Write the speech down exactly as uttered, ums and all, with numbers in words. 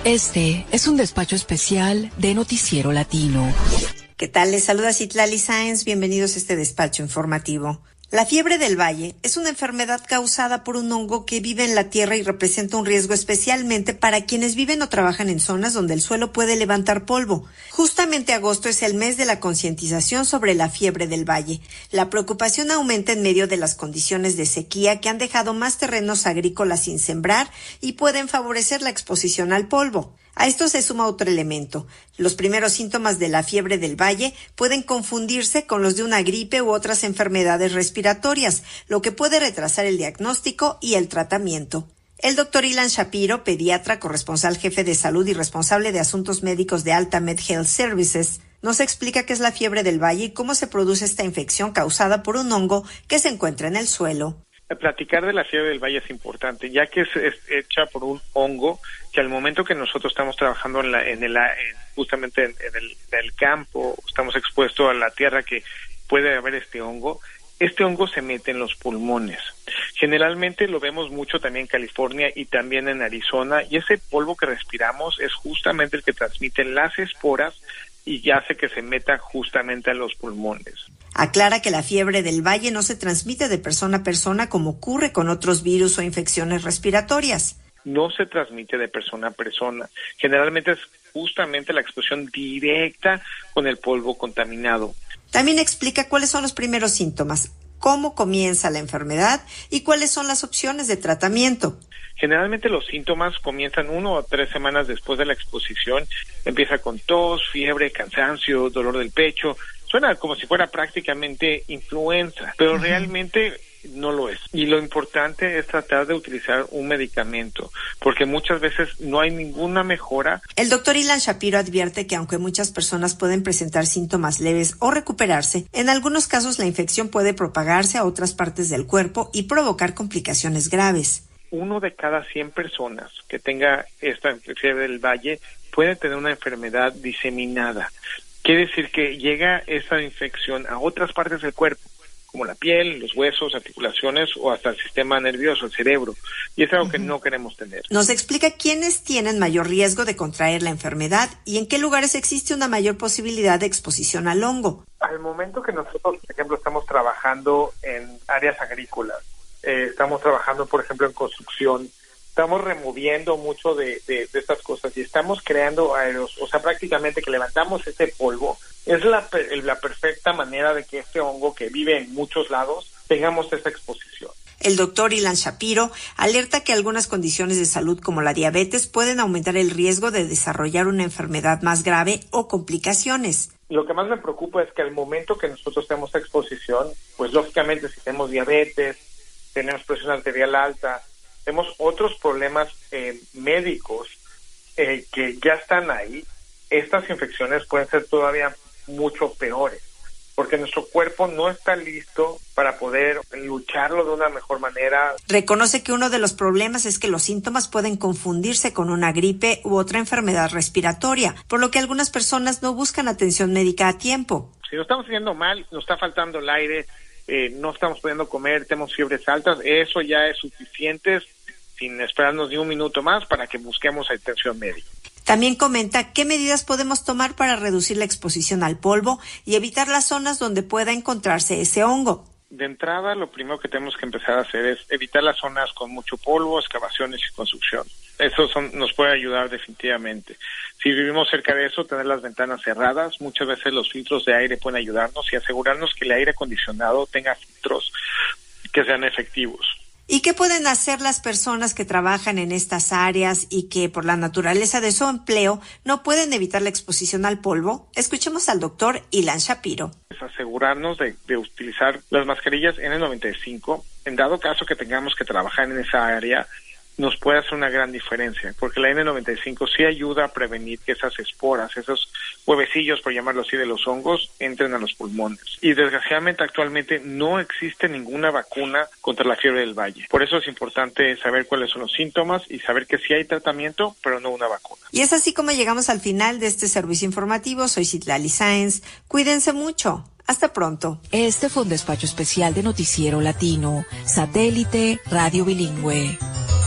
Este es un despacho especial de Noticiero Latino. ¿Qué tal? Les saluda Citlali Sáenz. Bienvenidos a este despacho informativo. La fiebre del valle es una enfermedad causada por un hongo que vive en la tierra y representa un riesgo especialmente para quienes viven o trabajan en zonas donde el suelo puede levantar polvo. Justamente agosto es el mes de la concientización sobre la fiebre del valle. La preocupación aumenta en medio de las condiciones de sequía que han dejado más terrenos agrícolas sin sembrar y pueden favorecer la exposición al polvo. A esto se suma otro elemento. Los primeros síntomas de la fiebre del valle pueden confundirse con los de una gripe u otras enfermedades respiratorias, lo que puede retrasar el diagnóstico y el tratamiento. El doctor Ilan Shapiro, pediatra, corresponsal jefe de salud y responsable de asuntos médicos de Altamed Health Services, nos explica qué es la fiebre del valle y cómo se produce esta infección causada por un hongo que se encuentra en el suelo. Platicar de la fiebre del valle es importante, ya que es, es hecha por un hongo que al momento que nosotros estamos trabajando en, la, en el en, justamente en, en, el, en el campo, estamos expuestos a la tierra que puede haber este hongo, este hongo se mete en los pulmones. Generalmente lo vemos mucho también en California y también en Arizona, y ese polvo que respiramos es justamente el que transmite las esporas y hace que se meta justamente a los pulmones. Aclara que la fiebre del valle no se transmite de persona a persona como ocurre con otros virus o infecciones respiratorias. No se transmite de persona a persona. Generalmente es justamente la exposición directa con el polvo contaminado. También explica cuáles son los primeros síntomas, cómo comienza la enfermedad y cuáles son las opciones de tratamiento. Generalmente los síntomas comienzan uno o tres semanas después de la exposición. Empieza con tos, fiebre, cansancio, dolor del pecho. Suena como si fuera prácticamente influenza, pero uh-huh. realmente no lo es. Y lo importante es tratar de utilizar un medicamento, porque muchas veces no hay ninguna mejora. El doctor Ilan Shapiro advierte que aunque muchas personas pueden presentar síntomas leves o recuperarse, en algunos casos la infección puede propagarse a otras partes del cuerpo y provocar complicaciones graves. Uno de cada cien personas que tenga esta fiebre del valle puede tener una enfermedad diseminada. Quiere decir que llega esa infección a otras partes del cuerpo, como la piel, los huesos, articulaciones o hasta el sistema nervioso, el cerebro. Y es algo uh-huh. que no queremos tener. Nos explica quiénes tienen mayor riesgo de contraer la enfermedad y en qué lugares existe una mayor posibilidad de exposición al hongo. Al momento que nosotros, por ejemplo, estamos trabajando en áreas agrícolas, eh, estamos trabajando, por ejemplo, en construcción, estamos removiendo mucho de, de, de estas cosas y estamos creando aeros, o sea, prácticamente que levantamos ese polvo. Es la, la perfecta manera de que este hongo que vive en muchos lados tengamos esa exposición. El doctor Ilan Shapiro alerta que algunas condiciones de salud como la diabetes pueden aumentar el riesgo de desarrollar una enfermedad más grave o complicaciones. Lo que más me preocupa es que al momento que nosotros tenemos esa exposición, pues lógicamente si tenemos diabetes, tenemos presión arterial alta, tenemos otros problemas eh, médicos eh, que ya están ahí, estas infecciones pueden ser todavía mucho peores, porque nuestro cuerpo no está listo para poder lucharlo de una mejor manera. Reconoce que uno de los problemas es que los síntomas pueden confundirse con una gripe u otra enfermedad respiratoria, por lo que algunas personas no buscan atención médica a tiempo. Si nos estamos sintiendo mal, nos está faltando el aire, eh, no estamos pudiendo comer, tenemos fiebres altas, eso ya es suficiente sin esperarnos ni un minuto más para que busquemos atención médica. También comenta qué medidas podemos tomar para reducir la exposición al polvo y evitar las zonas donde pueda encontrarse ese hongo. De entrada, lo primero que tenemos que empezar a hacer es evitar las zonas con mucho polvo, excavaciones y construcción. Eso son, nos puede ayudar definitivamente. Si vivimos cerca de eso, tener las ventanas cerradas. Muchas veces los filtros de aire pueden ayudarnos y asegurarnos que el aire acondicionado tenga filtros que sean efectivos. ¿Y qué pueden hacer las personas que trabajan en estas áreas y que por la naturaleza de su empleo no pueden evitar la exposición al polvo? Escuchemos al doctor Ilan Shapiro. Es asegurarnos de, de utilizar las mascarillas ene noventa y cinco. En dado caso que tengamos que trabajar en esa área, nos puede hacer una gran diferencia, porque la ene noventa y cinco sí ayuda a prevenir que esas esporas, esos huevecillos, por llamarlo así, de los hongos, entren a los pulmones. Y desgraciadamente actualmente no existe ninguna vacuna contra la fiebre del valle. Por eso es importante saber cuáles son los síntomas y saber que sí hay tratamiento, pero no una vacuna. Y es así como llegamos al final de este servicio informativo. Soy Citlali Sáenz. Cuídense mucho. Hasta pronto. Este fue un despacho especial de Noticiero Latino, Satélite Radio Bilingüe.